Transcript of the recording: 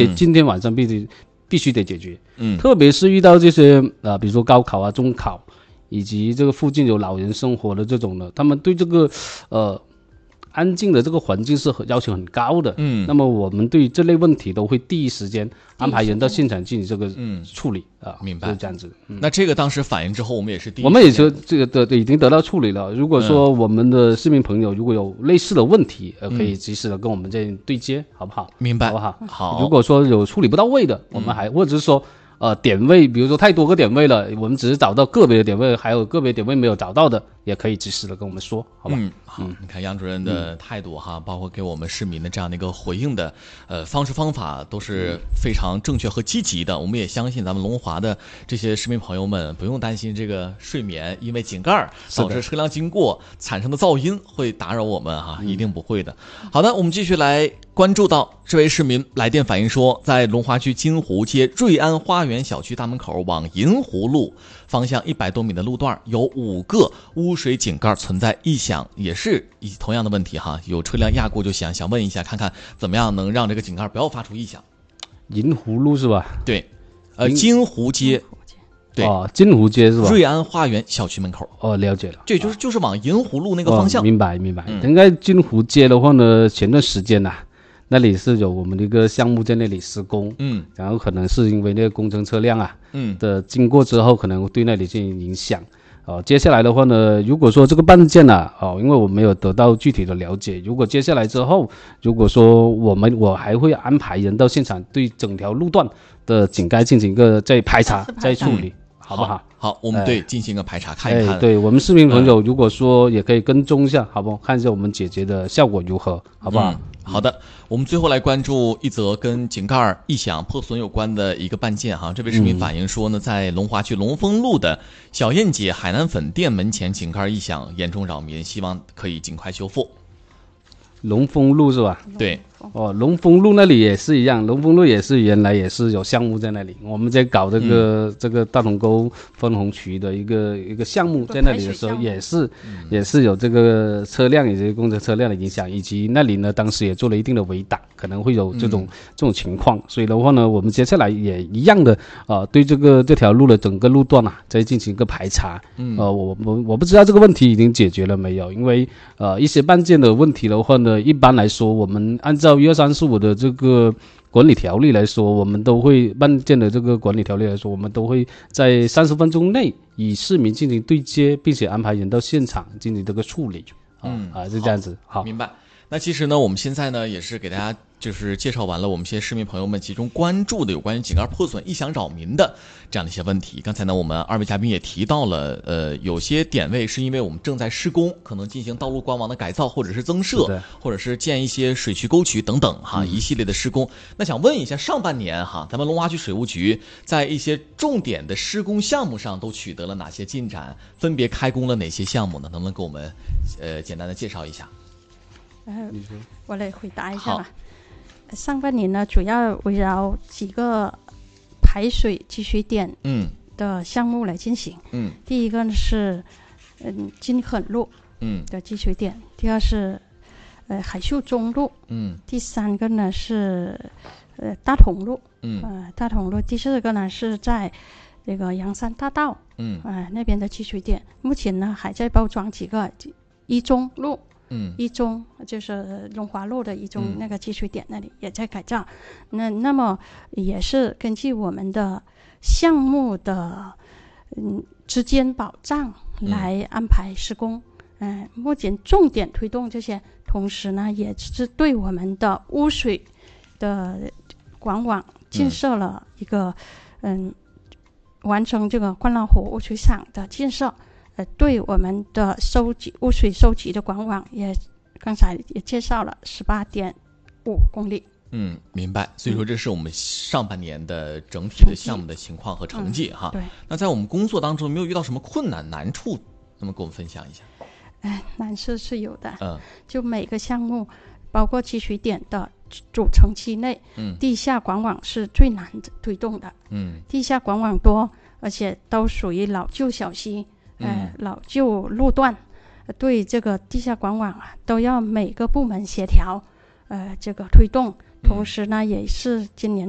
且今天晚上必须得解决。特别是遇到这些比如说高考啊、中考，以及这个附近有老人生活的这种的，他们对这个安静的这个环境是要求很高的。那么我们对这类问题都会第一时间安排人到现场进行这个处理明白， 就是这样子。 那这个当时反映之后，我们也是我们也是这个已经得到处理了。如果说我们的市民朋友如果有类似的问题，可以及时的跟我们这对接，好不好？ 明白， 好不好？ 好。 如果说有处理不到位的，我们还或者是说点位，比如说太多个点位了，我们只是找到个别的点位，还有个别点位没有找到的，也可以及时的跟我们说，好吧？ 好，你看杨主任的态度哈，包括给我们市民的这样的一个回应的方式方法都是非常正确和积极的。我们也相信咱们龙华的这些市民朋友们不用担心这个睡眠因为井盖导致车辆经过产生的噪音会打扰我们一定不会的。好的，我们继续来关注到这位市民来电反映说，在龙华区金湖街瑞安花园小区大门口往银湖路方向100多米的路段有5个污水井盖存在异响，也是同样的问题有车辆压过就想问一下，看看怎么样能让这个井盖不要发出异响。 银湖路是吧？ 对，金湖街。对， 金湖街是吧？ 瑞安花园小区门口。 了解了。 对，就是往银湖路那个方向。 明白。应该金湖街的话呢，前段时间那里是有我们的一个项目在那里施工，然后可能是因为那个工程车辆的经过之后，可能对那里进行影响。接下来的话呢，如果说这个办件因为我没有得到具体的了解，如果接下来之后，如果说我还会安排人到现场对整条路段的井盖进行一个再排查、再处理，好不好？ 好，我们进行一个排查，看一看。 对，我们市民朋友如果说也可以跟踪一下，好不好？看一下我们解决的效果如何，好不好？ 好的，我们最后来关注一则跟井盖异响破损有关的一个办件这位市民反映说呢，在龙华区龙丰路的小燕姐海南粉店门前井盖异响严重扰民，希望可以尽快修复。 龙丰路是吧？ 对。 龙丰路那里也是一样，龙丰路也是原来也是有项目在那里，我们在搞这个大同沟分洪渠的一个项目在那里的时候，也是有这个车辆以及工程车辆的影响，以及那里呢当时也做了一定的围挡，可能会有这种情况，所以的话呢，我们接下来也一样的对这条路的整个路段再进行一个排查。我不知道这个问题已经解决了没有，因为一些办件的问题的话呢，一般来说我们按照12345的这个管理条例来说，我们都会办件的这个管理条例来说，我们都会在30分钟内与市民进行对接，并且安排人到现场进行这个处理。是这样子。好， 明白。那其实呢，我们现在呢也是给大家就是介绍完了我们一些市民朋友们集中关注的有关于井盖破损异响扰民的这样的一些问题。刚才呢我们2位嘉宾也提到了有些点位是因为我们正在施工，可能进行道路光网的改造或者是增设，或者是建一些水渠沟渠等等一系列的施工。那想问一下，上半年咱们龙华区水务局在一些重点的施工项目上都取得了哪些进展，分别开工了哪些项目呢？能不能给我们简单的介绍一下？ 我来回答一下吧。上半年呢，主要围绕几个排水集水点的项目来进行。第一个呢是金肯路的集水点，第二是海秀中路，第三个呢是大同路，大同路，第四个呢是在这个阳山大道，那边的集水点。目前呢还在包装几个一中路。一中就是龙华路的一中那个集水点，那里也在改造。那么也是根据我们的项目的资金保障来安排施工。目前重点推动这些，同时呢也是对我们的污水的管网建设了一个完成这个灌浪湖污水厂的建设。对我们的污水收集的管网也刚才也介绍了18.5公里。 明白。所以说这是我们上半年的整体的项目的情况和成绩哈。 对。 那在我们工作当中有没有遇到什么困难难处？那么给我们分享一下。 难处是有的。就每个项目，包括集水点的主程期内，地下管网是最难推动的。地下管网多，而且都属于老旧小溪。老旧路段，对这个地下管网都要每个部门协调，这个推动。同时呢，也是今年